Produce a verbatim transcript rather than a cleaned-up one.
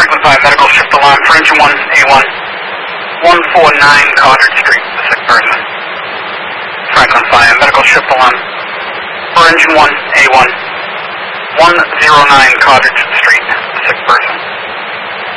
Franklin five, medical shift alarm for engine one, A one. one forty-nine Cartridge Street, the sick person. Franklin five, medical shift alarm for engine one, A one. one oh nine Cartridge Street, the sick person.